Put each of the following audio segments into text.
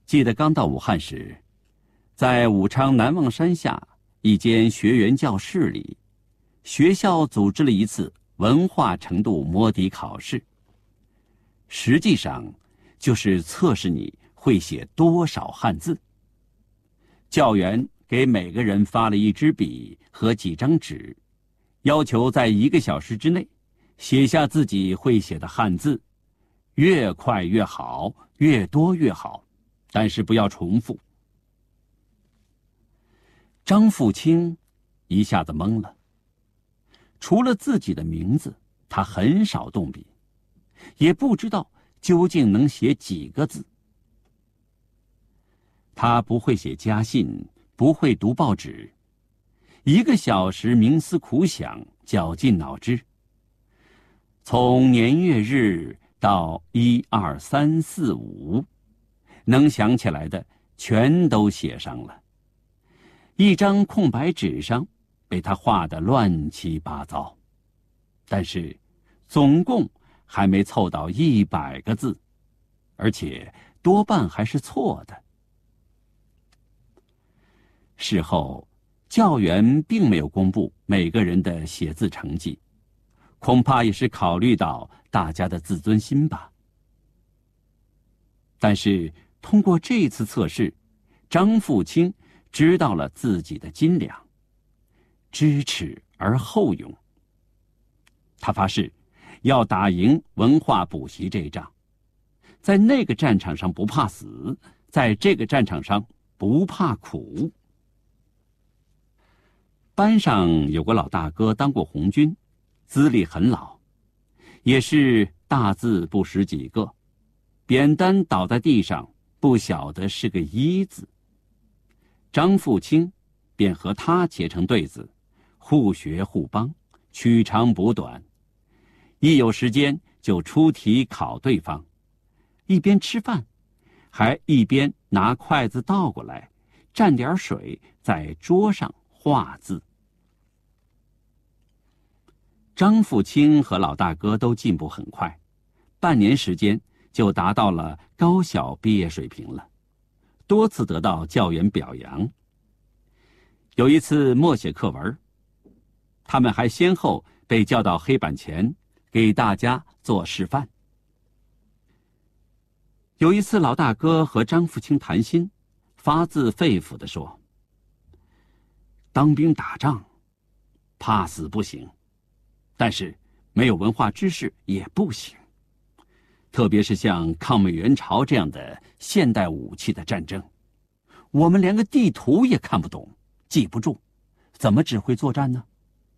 记得刚到武汉时，在武昌南望山下一间学员教室里，学校组织了一次文化程度摸底考试。实际上，就是测试你会写多少汉字。教员给每个人发了一支笔和几张纸，要求在1个小时之内写下自己会写的汉字，越快越好，越多越好，但是不要重复。张富清一下子懵了，除了自己的名字，他很少动笔，也不知道究竟能写几个字。他不会写家信，不会读报纸，1个小时冥思苦想，绞尽脑汁，从年月日到1、2、3、4、5，能想起来的全都写上了。一张空白纸上被他画得乱七八糟，但是总共还没凑到100个字，而且多半还是错的。事后，教员并没有公布每个人的写字成绩，恐怕也是考虑到大家的自尊心吧。但是通过这次测试，张富清知道了自己的斤两，知耻而后勇。他发誓要打赢文化补习这一仗，在那个战场上不怕死，在这个战场上不怕苦。班上有个老大哥当过红军，资历很老，也是大字不识几个，扁担倒在地上，不晓得是个一字。张富清便和他结成对子，互学互帮，取长补短，一有时间就出题考对方，一边吃饭，还一边拿筷子倒过来，蘸点水在桌上画字。张富清和老大哥都进步很快，半年时间就达到了高小毕业水平了，多次得到教员表扬。有一次默写课文，他们还先后被叫到黑板前给大家做示范。有一次老大哥和张富清谈心，发自肺腑地说：当兵打仗怕死不行，但是没有文化知识也不行，特别是像抗美援朝这样的现代武器的战争，我们连个地图也看不懂，记不住，怎么指挥作战呢？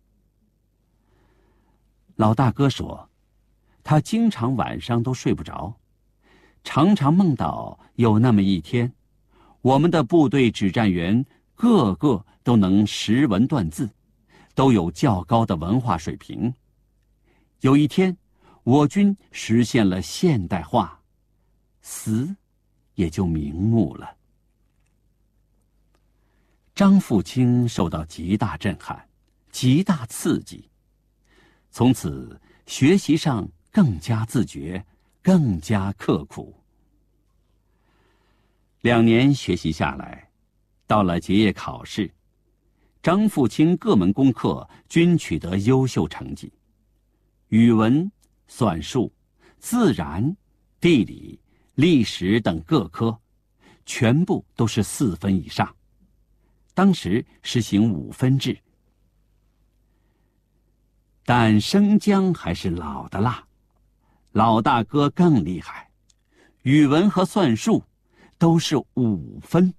老大哥说，他经常晚上都睡不着，常常梦到有那么一天，我们的部队指战员个个都能识文断字，都有较高的文化水平。有一天，我军实现了现代化，死也就瞑目了。张富清受到极大震撼，极大刺激，从此学习上更加自觉，更加刻苦。2年学习下来，到了结业考试，张富清各门功课均取得优秀成绩，语文、算术、自然、地理、历史等各科，全部都是4分以上。当时实行5分制，但生姜还是老的辣，老大哥更厉害，语文和算术都是5分。